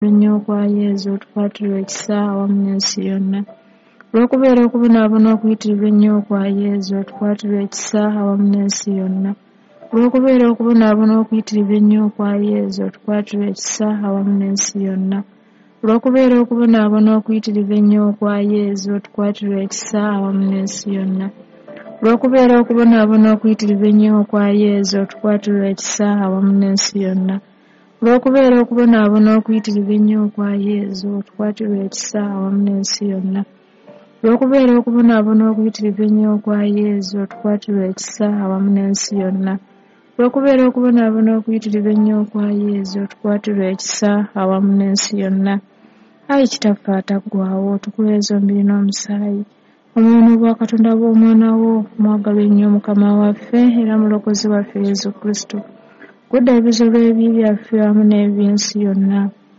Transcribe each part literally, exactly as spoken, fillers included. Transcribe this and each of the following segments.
nnyo kwa Yezu tukwatirwa ekisa awamu n'ensi yonna. Olw'okubeera okubonaabona okuyitirivu ennyo kwa Yezu tukwatirwa ekisa awamu n'ensi yonna. Olw'okubeera okubonaabona okuyitirivu ennyo kwa Yezu tukwatirwa ekisa awamu n'ensi yonna. Olw'okubeera okubonaabona okuyitirivu ennyo kwa Yezu tukwatirwa ekisa awamu n'ensi yonna. Olw'okubeera okubonaabona okuyitirivu ennyo kwa Yezu tukwatirwa ekisa awamu n'ensi yonna. Olw'okubeera okubonaabona okuyitirivu ennyo kwa Yezu tukwatirwa ekisa awamu n'ensi yonna. Olw'okubeera okubonaabona okuyitirivu ennyo kwa Yezu tukwatirwa ekisa awamu n'ensi yonna. Olw'okubeera okubonaabona okuyitirivu ennyo kwa Yezu tukwatirwa ekisa awamu n'ensi yonna. Ayi Kitaffe ataggwaawo, tukuleeza omubiri n'omusaayi omulimu gwa Katonda bw'omwana wo omwagalwa ennyo Mukama waffe era mulokozi waffe Yezu Kristo. Guddabizo lw'ebibi byaffe wamu n'eby'ensi yonna.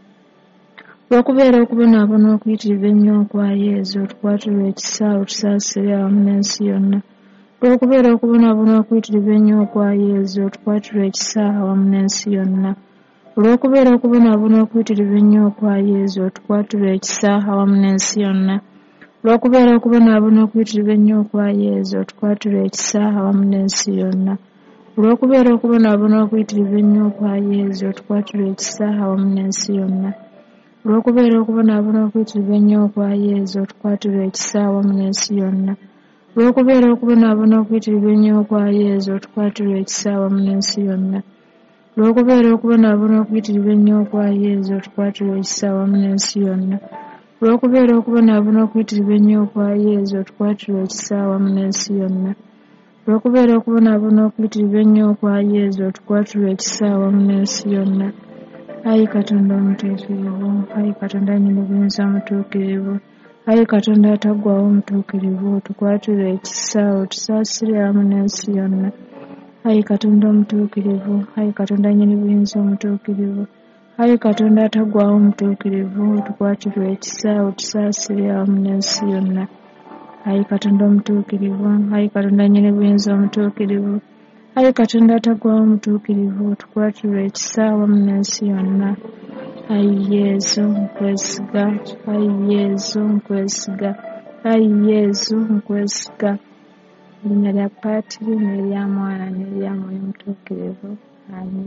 Olw'okubeera okubonaabona okuyitirivu ennyo kwa Yezu tukwatirwa ekisa otusaasire awamu n'ensi yonna. Olw'okubeera okubonaabona okuyitirivu ennyo kwa Yezu tukwatirwa ekisa awamu n'ensi yonna. Olw'okubeera okubonaabona okuyitirivu ennyo kwa Yezu tukwatirwa ekisa awamu n'ensi yonna. Olw'okubeera okubonaabona okuyitirivu ennyo kwa Yezu tukwatirwa ekisa awamu n'ensi yonna. Olw'okubeera okubonaabona okuyitirivu ennyo kwa Yezu tukwatirwa ekisa awamu n'ensi yonna. Olw'okubeera okubonaabona okuyitirivu ennyo kwa Yezu tukwatirwa ekisa awamu n'ensi yonna. Olw'okubeera okubonaabona okuyitirivu ennyo kwa Yezu tukwatirwa ekisa awamu n'ensi yonna. Olw'okubeera okubonaabona okuyitirivu ennyo kwa Yezu tukwatirwa ekisa awamu n'ensi yonna. Olw'okubeera okubonaabona okuyitirivu ennyo kwa Yezu tukwatirwa ekisa awamu n'ensi yonna. Olw'okubeera okubonaabona okuyitirivu ennyo kwa Yezu tukwatirwa ekisa awamu n'ensi yonna. Ayi Katonda omutuukirivu, ayi Katonda nnyini buyinza omutuukirivu, ayi Katonda ataggwaawo omutuukirivu, tukwatirwa ekisa otusaasire awamu n'ensi yonna. Ayi Katonda omutuukirivu, ayi Katonda nnyini buyinza omutuukirivu, ayi Katonda ataggwaawo omutuukirivu, tukwatirwa ekisa otusaasire awamu n'ensi yonna. Ayi Katonda omutuukirivu, ayi Katonda nnyini buyinza omutuukirivu, ayi Katonda ataggwaawo omutuukirivu, tukwatirwa ekisa awamu n'ensi yonna. Ayi Yezu nkwesiga, ayi Yezu nkwesiga, ayi Yezu nkwesiga. Erinnya lya Paatiri n'erya Mwana n'erya Mwoyo Mutuukirivu. Amen.